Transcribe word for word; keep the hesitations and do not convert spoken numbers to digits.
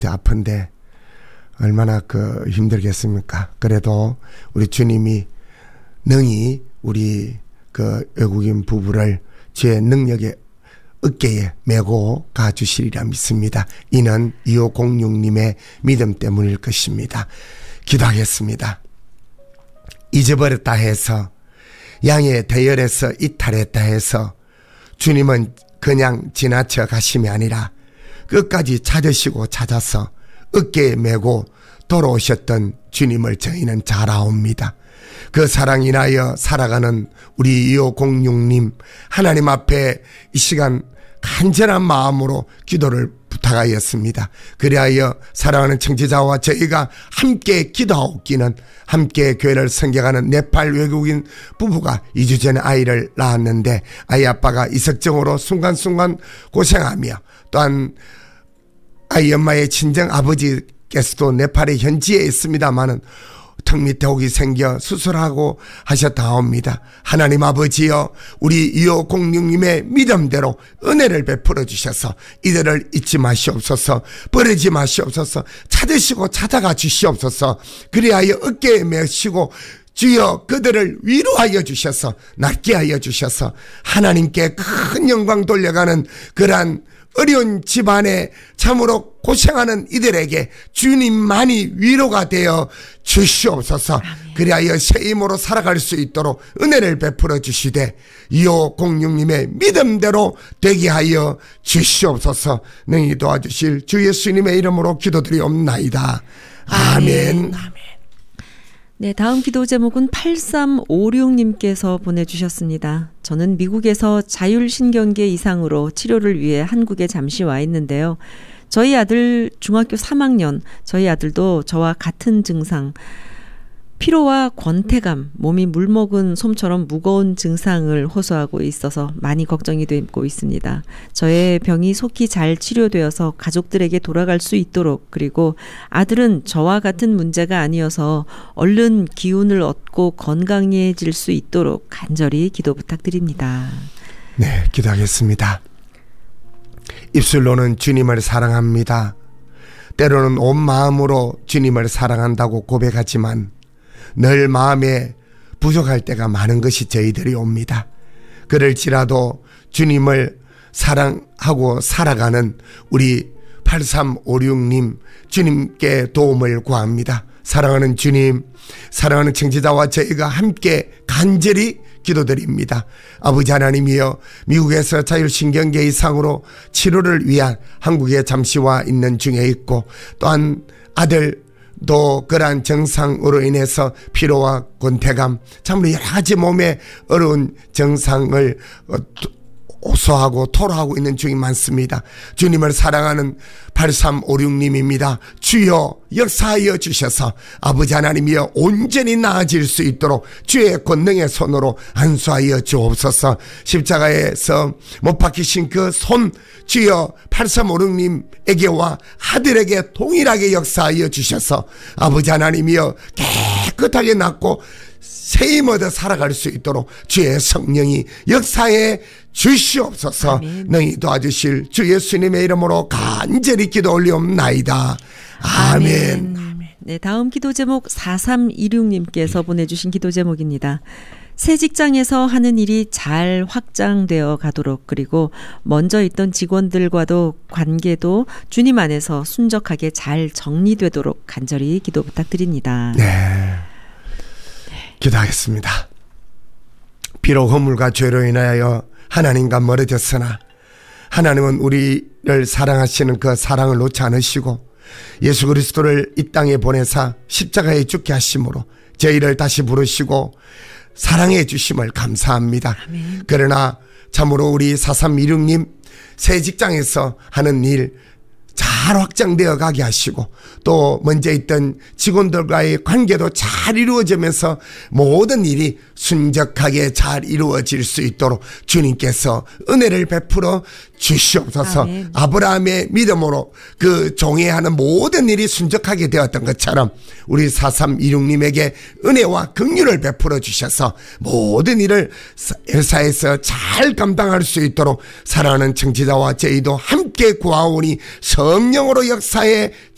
아픈데 얼마나 그 힘들겠습니까? 그래도 우리 주님이 능히 우리 그 외국인 부부를 주의 능력의 어깨에 메고 가주시리라 믿습니다. 이는 이오공육 님의 믿음 때문일 것입니다. 기도하겠습니다. 잊어버렸다 해서, 양의 대열에서 이탈했다 해서 주님은 그냥 지나쳐 가심이 아니라 끝까지 찾으시고 찾아서 어깨에 메고 돌아오셨던 주님을 저희는 잘 아옵니다. 그 사랑 인하여 살아가는 우리 이오공육 님, 하나님 앞에 이 시간 간절한 마음으로 기도를 부탁하였습니다. 그리하여 사랑하는 청취자와 저희가 함께 기도하옵기는, 함께 교회를 섬겨가는 네팔 외국인 부부가 이 주 전에 아이를 낳았는데 아이 아빠가 이석증으로 순간순간 고생하며, 또한 아이 엄마의 친정 아버지께서도 네팔의 현지에 있습니다마는 턱 밑에 혹이 생겨 수술하고 하셨다옵니다. 하나님 아버지여, 우리 이오공육 님의 믿음대로 은혜를 베풀어 주셔서 이들을 잊지 마시옵소서, 버리지 마시옵소서, 찾으시고 찾아가 주시옵소서. 그리하여 어깨에 메시고 주여 그들을 위로하여 주셔서, 낫게 하여 주셔서 하나님께 큰 영광 돌려가는 그러한 어려운 집안에 참으로 고생하는 이들에게 주님만이 위로가 되어 주시옵소서. 아멘. 그리하여 새 힘으로 살아갈 수 있도록 은혜를 베풀어 주시되 이오공육 님의 믿음대로 되게 하여 주시옵소서. 능히 도와주실 주 예수님의 이름으로 기도드리옵나이다. 아멘. 아멘. 네, 다음 기도 제목은 팔삼오육 님께서 보내주셨습니다. 저는 미국에서 자율신경계 이상으로 치료를 위해 한국에 잠시 와 있는데요. 저희 아들 중학교 삼 학년, 저희 아들도 저와 같은 증상, 피로와 권태감, 몸이 물먹은 솜처럼 무거운 증상을 호소하고 있어서 많이 걱정이 되고 있습니다. 저의 병이 속히 잘 치료되어서 가족들에게 돌아갈 수 있도록, 그리고 아들은 저와 같은 문제가 아니어서 얼른 기운을 얻고 건강해질 수 있도록 간절히 기도 부탁드립니다. 네, 기도하겠습니다. 입술로는 주님을 사랑합니다. 때로는 온 마음으로 주님을 사랑한다고 고백하지만 늘 마음에 부족할 때가 많은 것이 저희들이 옵니다. 그럴지라도 주님을 사랑하고 살아가는 우리 팔삼오육 님, 주님께 도움을 구합니다. 사랑하는 주님, 사랑하는 청취자와 저희가 함께 간절히 기도드립니다. 아버지 하나님이여, 미국에서 자율신경계 이상으로 치료를 위한 한국에 잠시 와 있는 중에 있고, 또한 아들 또 그러한 증상으로 인해서 피로와 권태감, 참으로 여러 가지 몸에 어려운 증상을 호소하고 토로하고 있는 중이 많습니다. 주님을 사랑하는 팔삼오육 님입니다. 주여 역사하여 주셔서 아버지 하나님이여 온전히 나아질 수 있도록 주의 권능의 손으로 안수하여 주옵소서. 십자가에서 못 박히신 그 손, 주여 팔삼오육 님에게와 아들에게 동일하게 역사하여 주셔서 아버지 하나님이여 깨끗하게 낫고 새힘 얻어 살아갈 수 있도록 주의 성령이 역사해 주시옵소서. 아멘. 능히 도와주실 주 예수님의 이름으로 간절히 기도 올리옵나이다. 아멘. 아멘. 네, 다음 기도 제목 사삼이육 님께서 보내주신 기도 제목입니다. 새 직장에서 하는 일이 잘 확장되어 가도록, 그리고 먼저 있던 직원들과도 관계도 주님 안에서 순적하게 잘 정리되도록 간절히 기도 부탁드립니다. 네, 기도하겠습니다. 비록 허물과 죄로 인하여 하나님과 멀어졌으나 하나님은 우리를 사랑하시는 그 사랑을 놓지 않으시고 예수 그리스도를 이 땅에 보내사 십자가에 죽게 하심으로 저희를 다시 부르시고 사랑해 주심을 감사합니다. 아멘. 그러나 참으로 우리 사삼이육 님 새 직장에서 하는 일 잘 확장되어 가게 하시고, 또 먼저 있던 직원들과의 관계도 잘 이루어지면서 모든 일이 순적하게 잘 이루어질 수 있도록 주님께서 은혜를 베풀어 주시옵소서. 아멘. 아브라함의 믿음으로 그 종애하는 모든 일이 순적하게 되었던 것처럼 우리 사삼이육 님에게 은혜와 긍휼을 베풀어 주셔서 모든 일을 회사에서 잘 감당할 수 있도록 사랑하는 청취자와 저희도 함께 구하오니 성령으로 역사해